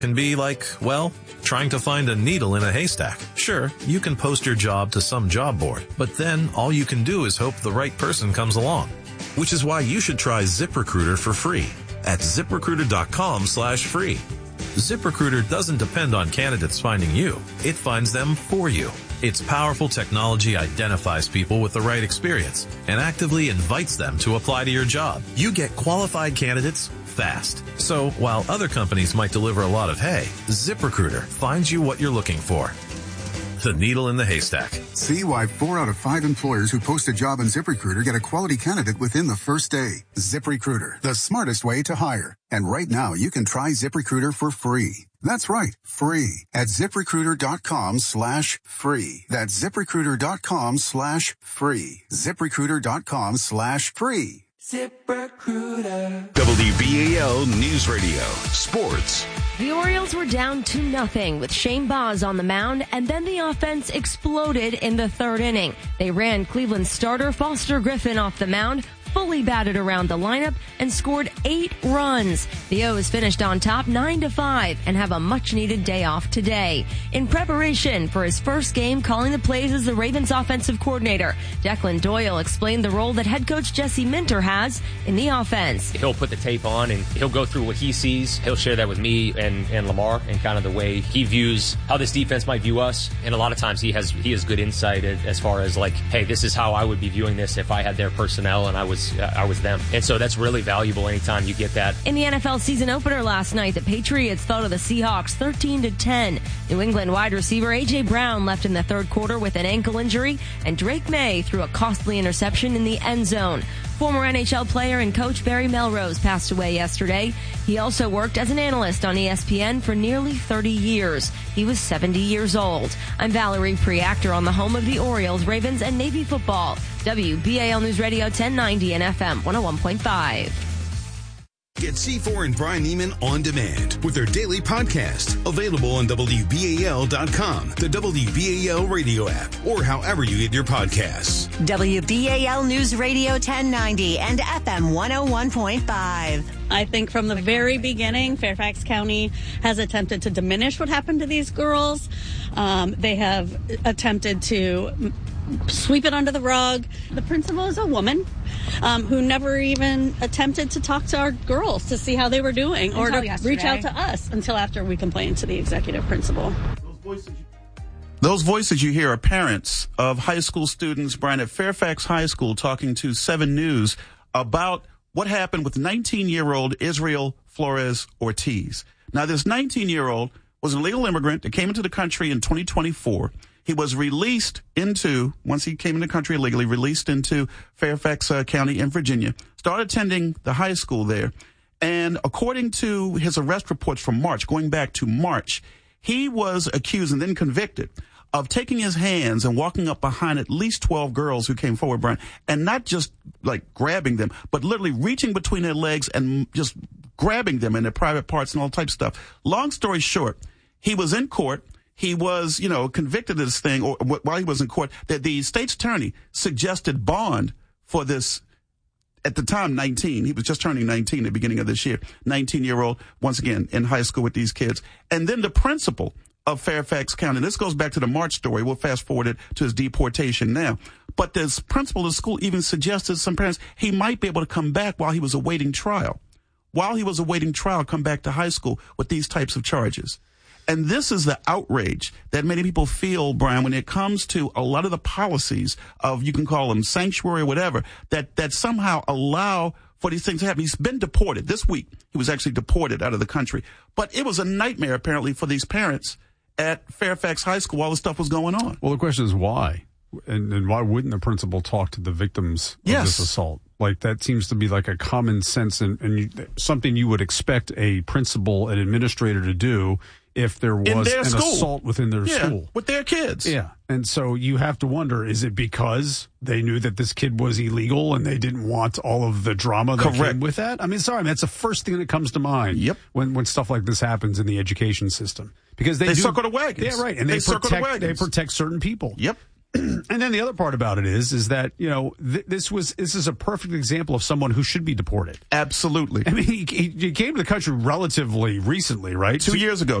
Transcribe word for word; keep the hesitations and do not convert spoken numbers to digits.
Can be like, well, trying to find a needle in a haystack. Sure, you can post your job to some job board, but then all you can do is hope the right person comes along. Which is why you should try ZipRecruiter for free at ZipRecruiter.com slash free. ZipRecruiter doesn't depend on candidates finding you. It finds them for you. Its powerful technology identifies people with the right experience and actively invites them to apply to your job. You get qualified candidates fast. So while other companies might deliver a lot of hay, ZipRecruiter finds you what you're looking for. The needle in the haystack. See why four out of five employers who post a job on ZipRecruiter get a quality candidate within the first day. ZipRecruiter, the smartest way to hire. And right now, you can try ZipRecruiter for free. That's right, free at ZipRecruiter.com slash free. That's ZipRecruiter.com slash free. ZipRecruiter.com slash free. ZipRecruiter. W B A L News Radio. Sports. The Orioles were down two nothing with Shane Baz on the mound, and then the offense exploded in the third inning. They ran Cleveland starter Foster Griffin off the mound, fully batted around the lineup, and scored eight runs. The O's finished on top nine to five and have a much-needed day off today. In preparation for his first game calling the plays as the Ravens offensive coordinator, Declan Doyle explained the role that head coach Jesse Minter has in the offense. He'll put the tape on and he'll go through what he sees. He'll share that with me and, and Lamar and kind of the way he views how this defense might view us. And a lot of times he has he has good insight as far as like, hey, this is how I would be viewing this if I had their personnel and I was I was them. And so that's really valuable anytime you get that. In the N F L season opener last night, the Patriots fell to the Seahawks thirteen to ten. New England wide receiver A J. Brown left in the third quarter with an ankle injury, and Drake May threw a costly interception in the end zone. Former N H L player and coach Barry Melrose passed away yesterday. He also worked as an analyst on E S P N for nearly thirty years. He was seventy years old. I'm Valerie Preactor on the home of the Orioles, Ravens, and Navy football. W B A L News Radio ten ninety and F M one oh one point five. Get C four and Brian Neiman on demand with their daily podcast. Available on W B A L dot com, the W B A L radio app, or however you get your podcasts. W B A L News Radio ten ninety and F M one oh one point five. I think from the very beginning, Fairfax County has attempted to diminish what happened to these girls. Um, they have attempted to sweep it under the rug. The principal is a woman um, who never even attempted to talk to our girls to see how they were doing or to yesterday. reach out to us until after we complained to the executive principal. Those voices you, Those voices you hear are parents of high school students, Brian, at Fairfax High School, talking to seven News about what happened with nineteen-year-old Israel Flores Ortiz. Now, this nineteen-year-old was an illegal immigrant that came into the country in twenty twenty-four. He was released into, once he came into the country illegally, released into Fairfax uh, County in Virginia, started attending the high school there. And according to his arrest reports from March, going back to March, he was accused and then convicted of taking his hands and walking up behind at least twelve girls who came forward, Brian, and not just like grabbing them, but literally reaching between their legs and just grabbing them in their private parts and all types of stuff. Long story short, he was in court. He was, you know, convicted of this thing, or while he was in court, that the state's attorney suggested bond for this, at the time, nineteen. He was just turning nineteen at the beginning of this year. nineteen-year-old, once again, in high school with these kids. And then the principal of Fairfax County, and this goes back to the March story. We'll fast forward it to his deportation now. But this principal of the school even suggested to some parents he might be able to come back while he was awaiting trial. While he was awaiting trial, come back to high school with these types of charges. And this is the outrage that many people feel, Brian, when it comes to a lot of the policies of, you can call them sanctuary or whatever, that, that somehow allow for these things to happen. He's been deported. This week, he was actually deported out of the country. But it was a nightmare, apparently, for these parents at Fairfax High School while this stuff was going on. Well, the question is why? And, and why wouldn't the principal talk to the victims of yes. this assault? Like, that seems to be like a common sense and, and you, something you would expect a principal and administrator to do if there was an school. assault within their yeah, school. with their kids. Yeah. And so you have to wonder, is it because they knew that this kid was illegal and they didn't want all of the drama that Correct. came with that? I mean, sorry, that's the first thing that comes to mind yep. when, when stuff like this happens in the education system. Because they, they do, circle the wagons. Yeah, right. And they, they protect, circle the they wagons. protect certain people. Yep. and then the other part about it is, is that, you know, th- this was, this is a perfect example of someone who should be deported. Absolutely. I mean, he, he came to the country relatively recently, right? Two years ago.